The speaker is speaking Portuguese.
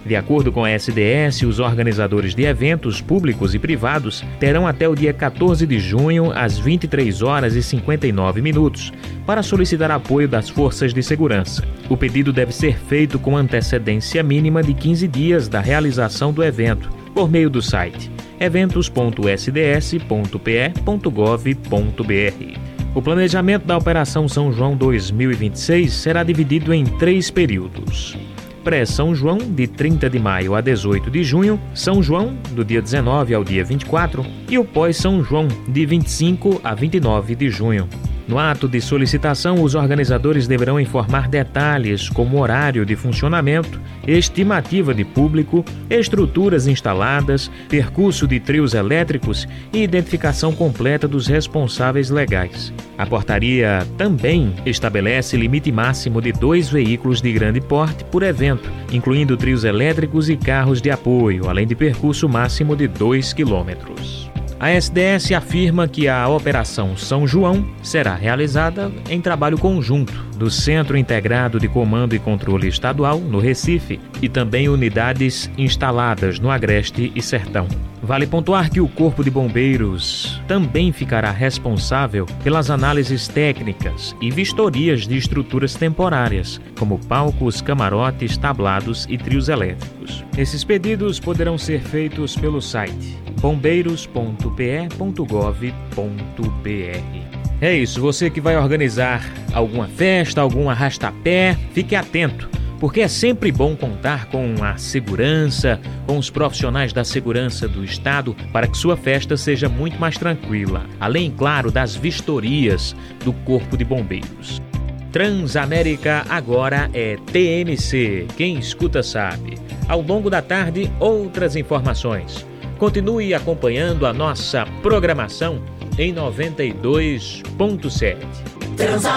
De acordo com a SDS, os organizadores de eventos públicos e privados terão até o dia 14 de junho, às 23 horas e 59 minutos, para solicitar apoio das forças de segurança. O pedido deve ser feito com antecedência mínima de 15 dias da realização do evento, por meio do site eventos.sds.pe.gov.br. O planejamento da Operação São João 2026 será dividido em 3 períodos. Pré-São João, de 30 de maio a 18 de junho, São João, do dia 19 ao dia 24, e o pós-São João, de 25 a 29 de junho. No ato de solicitação, os organizadores deverão informar detalhes como horário de funcionamento, estimativa de público, estruturas instaladas, percurso de trios elétricos e identificação completa dos responsáveis legais. A portaria também estabelece limite máximo de 2 veículos de grande porte por evento, incluindo trios elétricos e carros de apoio, além de percurso máximo de 2 quilômetros. A SDS afirma que a Operação São João será realizada em trabalho conjunto do Centro Integrado de Comando e Controle Estadual, no Recife, e também unidades instaladas no Agreste e Sertão. Vale pontuar que o Corpo de Bombeiros também ficará responsável pelas análises técnicas e vistorias de estruturas temporárias, como palcos, camarotes, tablados e trios elétricos. Esses pedidos poderão ser feitos pelo site bombeiros.pe.gov.br. É isso, você que vai organizar alguma festa, algum arrastapé, fique atento, porque é sempre bom contar com a segurança, com os profissionais da segurança do Estado, para que sua festa seja muito mais tranquila, além, claro, das vistorias do Corpo de Bombeiros. Transamérica agora é TMC, quem escuta sabe. Ao longo da tarde, outras informações. Continue acompanhando a nossa programação em 92.7.